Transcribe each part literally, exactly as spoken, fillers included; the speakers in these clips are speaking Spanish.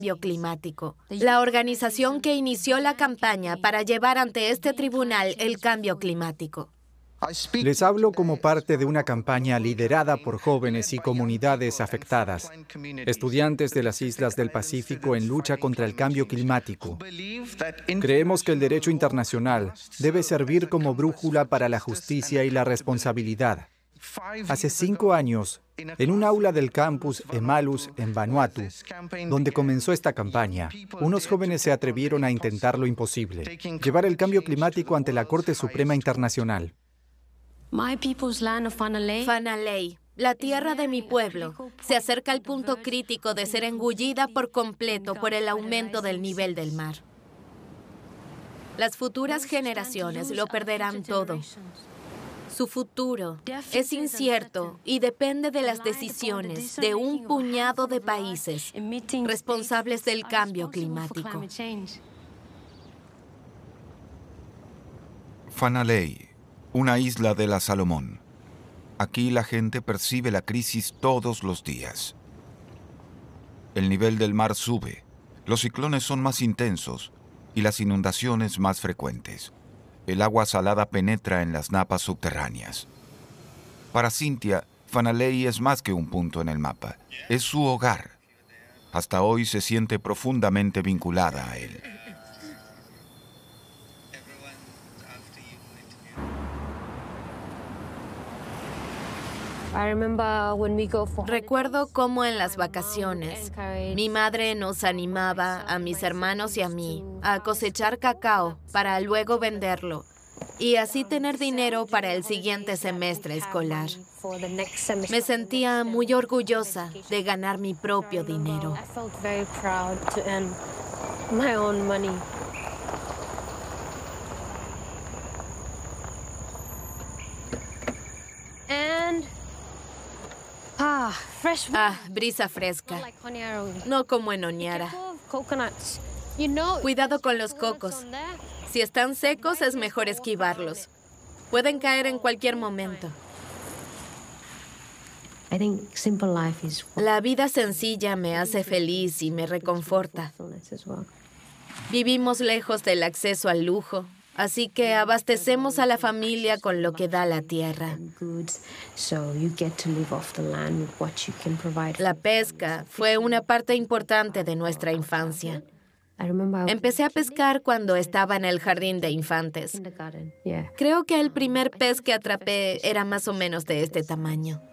cambio climático, la organización que inició la campaña para llevar ante este tribunal el cambio climático. Les hablo como parte de una campaña liderada por jóvenes y comunidades afectadas, estudiantes de las islas del Pacífico en lucha contra el cambio climático. Creemos que el derecho internacional debe servir como brújula para la justicia y la responsabilidad. Hace cinco años, en un aula del campus Emalus en Vanuatu, donde comenzó esta campaña, unos jóvenes se atrevieron a intentar lo imposible, llevar el cambio climático ante la Corte Suprema Internacional. Fanalei, la tierra de mi pueblo, se acerca al punto crítico de ser engullida por completo por el aumento del nivel del mar. Las futuras generaciones lo perderán todo. Su futuro es incierto y depende de las decisiones de un puñado de países responsables del cambio climático. Fanalei, una isla de la Salomón. Aquí la gente percibe la crisis todos los días. El nivel del mar sube, los ciclones son más intensos y las inundaciones más frecuentes. El agua salada penetra en las napas subterráneas. Para Cynthia, Fanalei es más que un punto en el mapa, es su hogar. Hasta hoy se siente profundamente vinculada a él. Recuerdo cómo en las vacaciones mi madre nos animaba a mis hermanos y a mí a cosechar cacao para luego venderlo y así tener dinero para el siguiente semestre escolar. Me sentía muy orgullosa de ganar mi propio dinero. Ah, brisa fresca. No como en Honiara. Cuidado con los cocos. Si están secos, es mejor esquivarlos. Pueden caer en cualquier momento. La vida sencilla me hace feliz y me reconforta. Vivimos lejos del acceso al lujo, así que abastecemos a la familia con lo que da la tierra. La pesca fue una parte importante de nuestra infancia. Empecé a pescar cuando estaba en el jardín de infantes. Creo que el primer pez que atrapé era más o menos de este tamaño.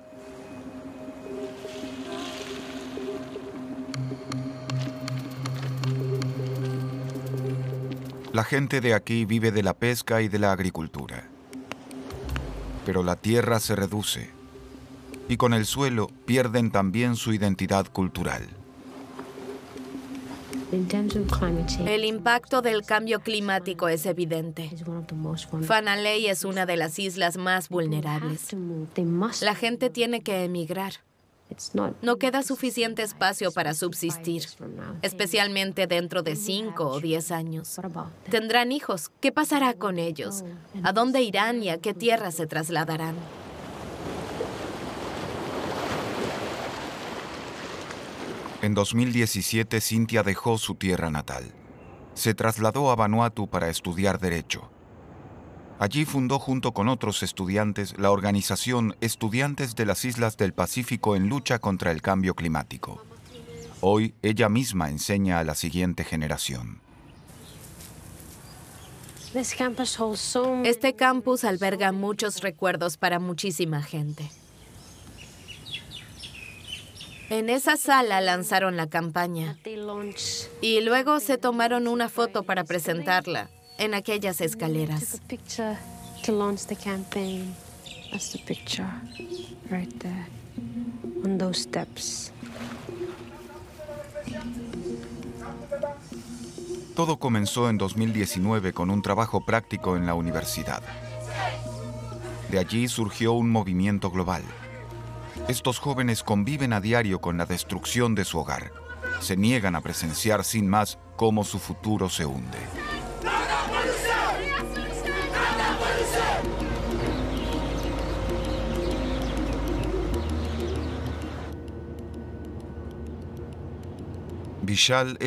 La gente de aquí vive de la pesca y de la agricultura. Pero la tierra se reduce y con el suelo pierden también su identidad cultural. El impacto del cambio climático es evidente. Fanalei es una de las islas más vulnerables. La gente tiene que emigrar. No queda suficiente espacio para subsistir, especialmente dentro de cinco o diez años. ¿Tendrán hijos? ¿Qué pasará con ellos? ¿A dónde irán y a qué tierra se trasladarán? En dos mil diecisiete, Cynthia dejó su tierra natal. Se trasladó a Vanuatu para estudiar Derecho. Allí fundó junto con otros estudiantes la organización Estudiantes de las Islas del Pacífico en lucha contra el cambio climático. Hoy ella misma enseña a la siguiente generación. Este campus alberga muchos recuerdos para muchísima gente. En esa sala lanzaron la campaña y luego se tomaron una foto para presentarla en aquellas escaleras. Todo comenzó en dos mil diecinueve con un trabajo práctico en la universidad. De allí surgió un movimiento global. Estos jóvenes conviven a diario con la destrucción de su hogar. Se niegan a presenciar sin más cómo su futuro se hunde. Vishal